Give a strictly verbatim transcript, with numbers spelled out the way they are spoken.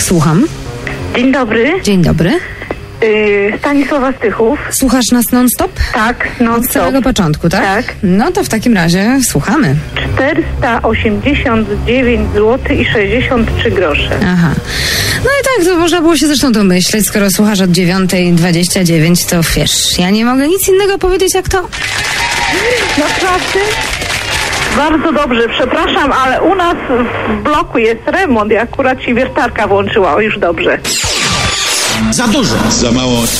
Tak, słucham. Dzień dobry. Dzień dobry. Yy, Stanisława Stychów. Słuchasz nas non-stop? Tak, non Od samego początku, tak? Tak. No to w takim razie słuchamy. czterysta osiemdziesiąt dziewięć złotych i sześćdziesiąt trzy grosze. Aha. No i tak, to można było się zresztą domyśleć, skoro słuchasz od dziewiątej dwadzieścia dziewięć, to wiesz, ja nie mogę nic innego powiedzieć jak to. Naprawdę? Bardzo dobrze, przepraszam, ale u nas w bloku jest remont i akurat się wiertarka włączyła. O, już dobrze. Za dużo. Za mało.